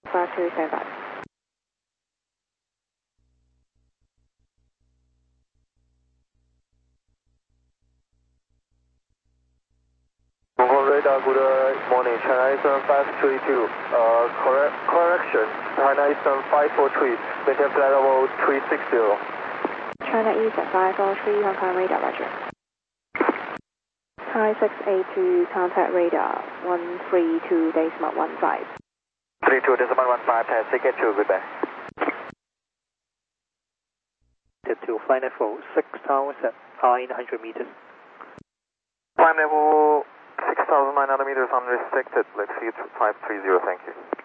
52, stand by. Radar, good morning. China Eastern 532. Correction. China Eastern 543. Maintain flight level 360. China Eastern 543, Hong Kong radar, roger. Thai 682, contact radar 132.15. 32.15, Thai ticket 2, goodbye. To flight level 6,900 meters. Climb level 6,900 meters unrestricted. Let's see, 530, thank you.